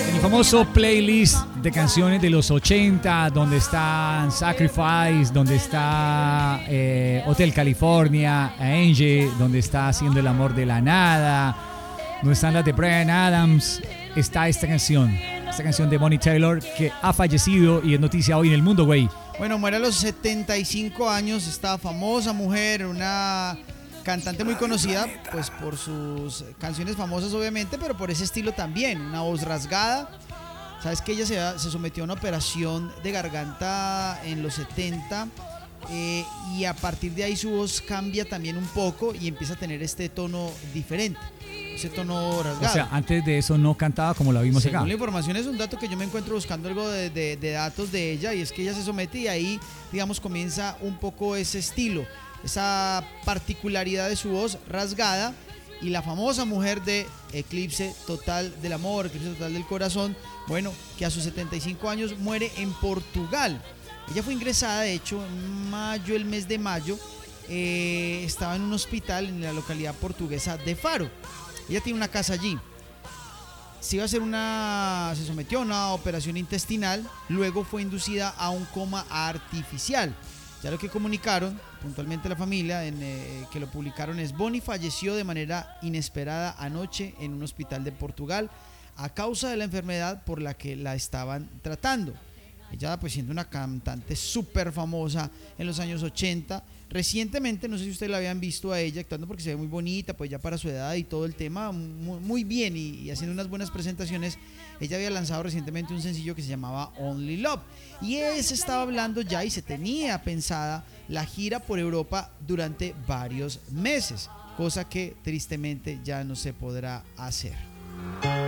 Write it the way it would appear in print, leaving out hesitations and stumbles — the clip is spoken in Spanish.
El famoso playlist de canciones de los 80, donde están Sacrifice, donde está Hotel California, Angie, donde está Haciendo el amor de la nada, donde están las de Bryan Adams, está esta canción de Bonnie Tyler, que ha fallecido y es noticia hoy en el mundo, güey. Bueno, muere a los 75 años esta famosa mujer, una cantante muy conocida, pues por sus canciones famosas obviamente, pero por ese estilo también, una voz rasgada. Sabes que ella se sometió a una operación de garganta en los 70 y a partir de ahí su voz cambia también un poco y empieza a tener este tono diferente, ese tono rasgado. O sea, antes de eso no cantaba como la vimos acá. Según la información es un dato que yo me encuentro buscando algo de datos de ella, y es que ella se somete y ahí, digamos, comienza un poco ese estilo, esa particularidad de su voz rasgada. Y la famosa mujer de Eclipse Total del Amor, Eclipse Total del Corazón, bueno, que a sus 75 años muere en Portugal. Ella fue ingresada, de hecho, en mayo, el mes de mayo, estaba en un hospital en la localidad portuguesa de Faro. Ella tiene una casa allí. Se sometió a una operación intestinal, luego fue inducida a un coma artificial. Ya lo que comunicaron puntualmente la familia, que lo publicaron, es: Bonnie falleció de manera inesperada anoche en un hospital de Portugal a causa de la enfermedad por la que la estaban tratando. Ella, pues, siendo una cantante súper famosa en los años 80, recientemente, no sé si ustedes la habían visto a ella actuando, porque se ve muy bonita, pues ya para su edad y todo el tema, muy, muy bien y haciendo unas buenas presentaciones. Ella había lanzado recientemente un sencillo que se llamaba Only Love, y se estaba hablando ya y se tenía pensada la gira por Europa durante varios meses, cosa que tristemente ya no se podrá hacer.